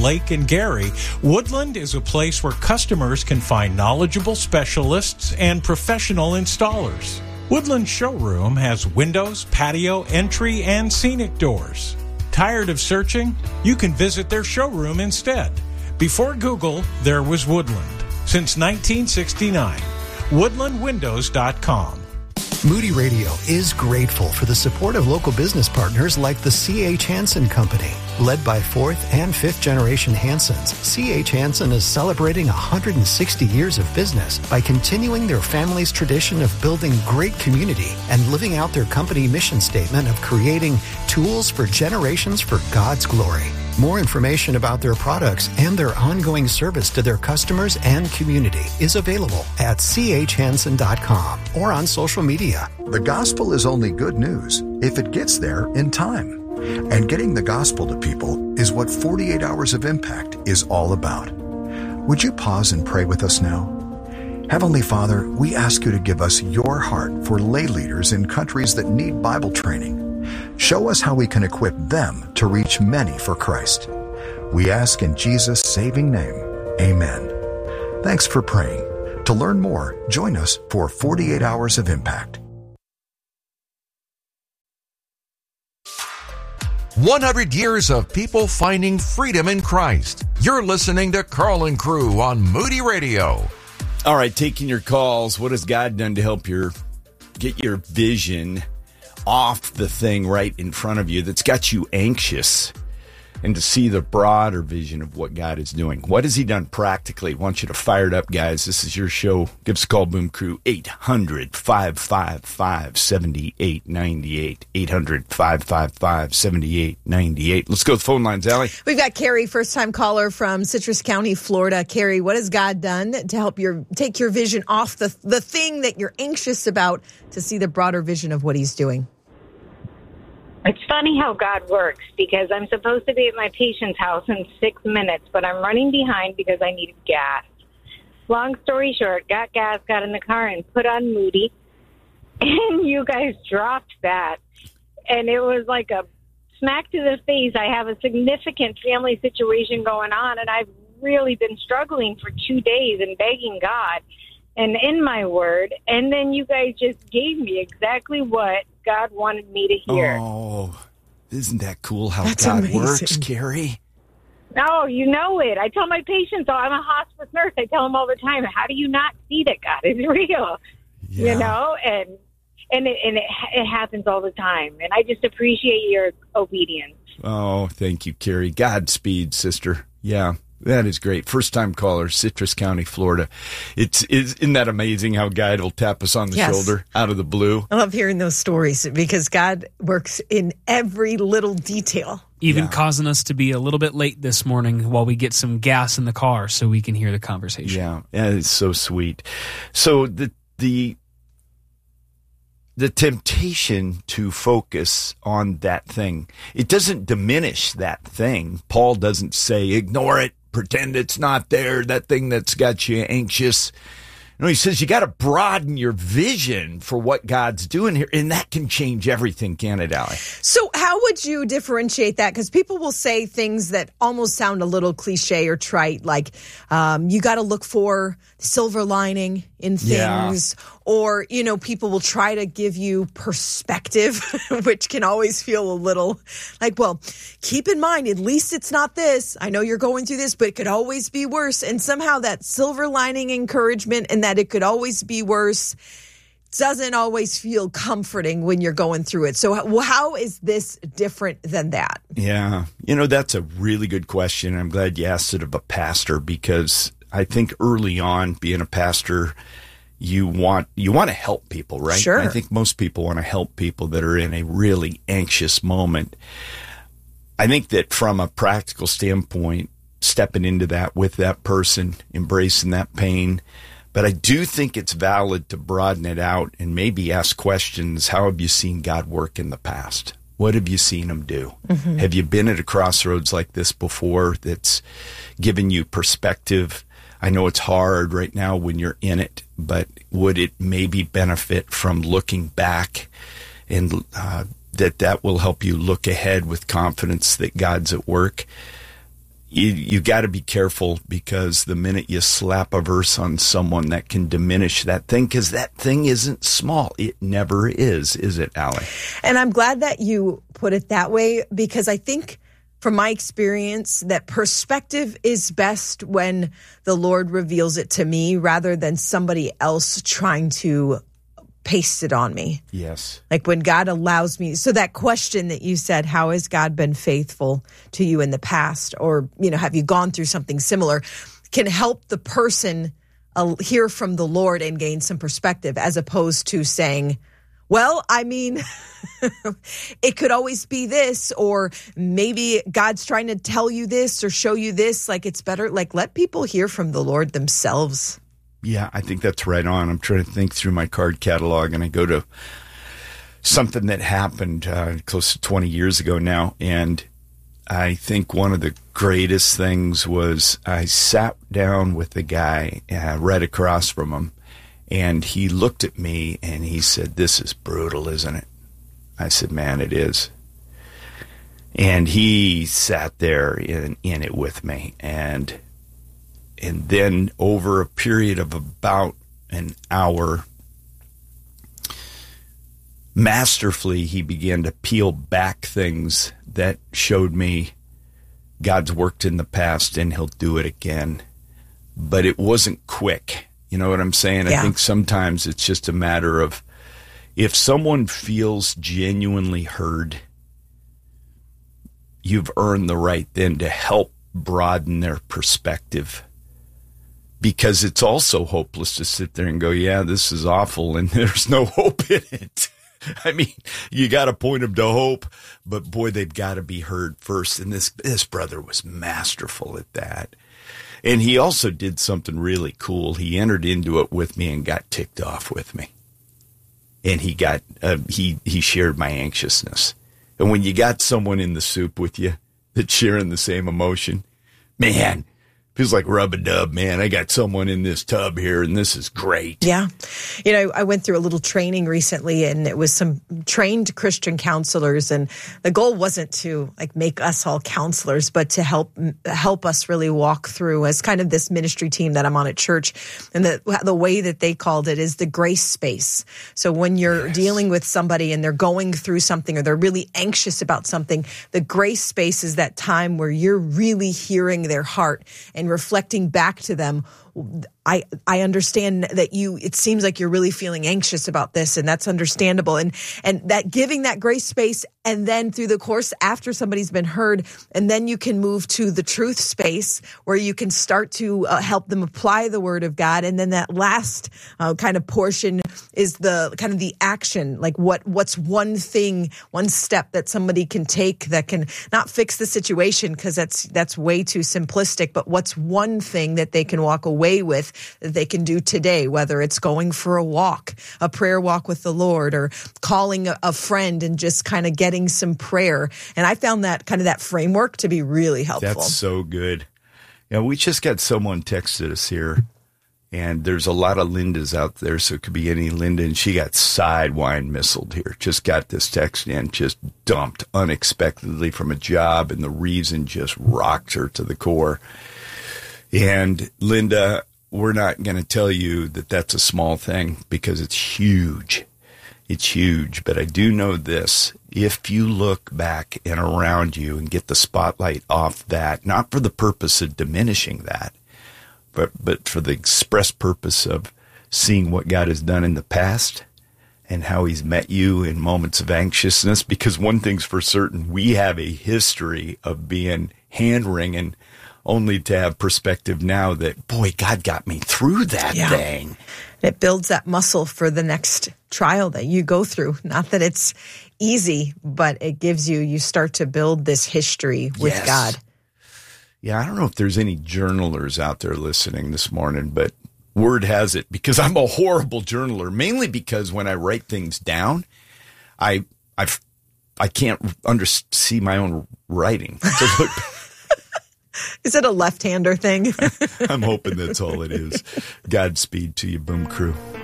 Lake and Gary, Woodland is a place where customers can find knowledgeable specialists and professional installers. Woodland Showroom has windows, patio, entry, and scenic doors. Tired of searching? You can visit their showroom instead. Before Google, there was Woodland. Since 1969. WoodlandWindows.com. Moody Radio is grateful for the support of local business partners like the C.H. Hansen Company. Led by fourth and fifth generation Hansens, C.H. Hansen is celebrating 160 years of business by continuing their family's tradition of building great community and living out their company mission statement of creating tools for generations for God's glory. More information about their products and their ongoing service to their customers and community is available at chhansen.com or on social media. The gospel is only good news if it gets there in time. And getting the gospel to people is what 48 Hours of Impact is all about. Would you pause and pray with us now? Heavenly Father, we ask you to give us your heart for lay leaders in countries that need Bible training. Show us how we can equip them to reach many for Christ. We ask in Jesus' saving name, amen. Thanks for praying. To learn more, join us for 48 Hours of Impact. 100 years of people finding freedom in Christ. You're listening to Carl and Crew on Moody Radio. All right, taking your calls. What has God done to help get your vision off the thing right in front of you that's got you anxious and to see the broader vision of what God is doing? What has he done practically? I want you to fire it up, guys. This is your show. Give us a call, Boom Crew, 800-555-7898. 800-555-7898. Let's go to the phone lines, Allie. We've got Carrie, first-time caller from Citrus County, Florida. Carrie, what has God done to help take your vision off the thing that you're anxious about to see the broader vision of what he's doing? It's funny how God works, because I'm supposed to be at my patient's house in 6 minutes, but I'm running behind because I needed gas. Long story short, got gas, got in the car, and put on Moody, and you guys dropped that. And it was like a smack to the face. I have a significant family situation going on, and I've really been struggling for 2 days and begging God and in my word, and then you guys just gave me exactly what God wanted me to hear. Oh, isn't that cool how That's God amazing. works, Carrie? No, you know it. I tell my patients, I'm a hospice nurse. I tell them all the time, how do you not see that God is real? Yeah. You know, and it happens all the time. And I just appreciate your obedience. Oh, thank you, Carrie. Godspeed, sister. Yeah. That is great. First-time caller, Citrus County, Florida. Isn't that amazing how God will tap us on the shoulder out of the blue? I love hearing those stories because God works in every little detail. Even causing us to be a little bit late this morning while we get some gas in the car so we can hear the conversation. Yeah, it's so sweet. So the temptation to focus on that thing, it doesn't diminish that thing. Paul doesn't say, ignore it, pretend it's not there, that thing that's got you anxious. No, he says you got to broaden your vision for what God's doing here, and that can change everything, can't it, Allie? So how would you differentiate that? Because people will say things that almost sound a little cliche or trite, like you got to look for the silver lining in things. Yeah. Or, you know, people will try to give you perspective, which can always feel a little like, well, keep in mind, at least it's not this. I know you're going through this, but it could always be worse. And somehow that silver lining encouragement and that it could always be worse doesn't always feel comforting when you're going through it. So how is this different than that? Yeah. You know, that's a really good question. I'm glad you asked it of a pastor, because I think early on, being a pastor, you want to help people, right? Sure. I think most people want to help people that are in a really anxious moment. I think that from a practical standpoint, stepping into that with that person, embracing that pain. But I do think it's valid to broaden it out and maybe ask questions. How have you seen God work in the past? What have you seen him do? Mm-hmm. Have you been at a crossroads like this before that's given you perspective? I know it's hard right now when you're in it, but would it maybe benefit from looking back, and that will help you look ahead with confidence that God's at work? you got to be careful, because the minute you slap a verse on someone, that can diminish that thing, because that thing isn't small. It never is it, Allie? And I'm glad that you put it that way, because I think from my experience that perspective is best when the Lord reveals it to me rather than somebody else trying to paste it on me. Yes. Like when God allows me. So that question that you said, how has God been faithful to you in the past? Or, have you gone through something similar? Can help the person hear from the Lord and gain some perspective, as opposed to saying, well, I mean, it could always be this, or maybe God's trying to tell you this or show you this. Like, it's better. Like, let people hear from the Lord themselves. Yeah, I think that's right on. I'm trying to think through my card catalog, and I go to something that happened close to 20 years ago now. And I think one of the greatest things was I sat down with the guy right across from him, and he looked at me and he said, "This is brutal, isn't it?" I said, "Man, it is." And he sat there in it with me. And then over a period of about an hour, masterfully, he began to peel back things that showed me God's worked in the past and he'll do it again. But it wasn't quick. You know what I'm saying? Yeah. I think sometimes it's just a matter of, if someone feels genuinely heard, you've earned the right then to help broaden their perspective. Because it's also hopeless to sit there and go, yeah, this is awful, and there's no hope in it. I mean, you got to point them to hope, but boy, they've got to be heard first. And this brother was masterful at that. And he also did something really cool. He entered into it with me and got ticked off with me. And he got he shared my anxiousness. And when you got someone in the soup with you that's sharing the same emotion, man, feels like rub-a-dub, man. I got someone in this tub here, and this is great. Yeah. I went through a little training recently, and it was some trained Christian counselors, and the goal wasn't to make us all counselors, but to help us really walk through as kind of this ministry team that I'm on at church. And the way that they called it is the grace space. So when you're dealing with somebody and they're going through something, or they're really anxious about something, the grace space is that time where you're really hearing their heart and reflecting back to them. I understand that it seems like you're really feeling anxious about this, and that's understandable. And that giving that grace space, and then through the course after somebody's been heard, and then you can move to the truth space where you can start to help them apply the word of God. And then that last kind of portion is the kind of the action, like what's one thing, one step that somebody can take that can not fix the situation, because that's way too simplistic, but what's one thing that they can walk away with that they can do today, whether it's going for a walk, a prayer walk with the Lord, or calling a friend and just kind of getting some prayer. And I found that kind of that framework to be really helpful. That's so good. Yeah, we just got someone texted us here, and there's a lot of Lindas out there, so it could be any Linda, and she got sidewind missiled here. Just got this text in, just dumped unexpectedly from a job, and the reason just rocked her to the core. And Linda, we're not going to tell you that that's a small thing, because it's huge. It's huge. But I do know this. If you look back and around you and get the spotlight off that, not for the purpose of diminishing that, but for the express purpose of seeing what God has done in the past and how he's met you in moments of anxiousness. Because one thing's for certain, we have a history of being hand-wringing, only to have perspective now that, boy, God got me through that thing. It builds that muscle for the next trial that you go through. Not that it's easy, but it gives you start to build this history with God. Yeah, I don't know if there's any journalers out there listening this morning, but word has it, because I'm a horrible journaler, mainly because when I write things down, I can't see my own writing. So is it a left-hander thing? I'm hoping that's all it is. Godspeed to you, Boom Crew.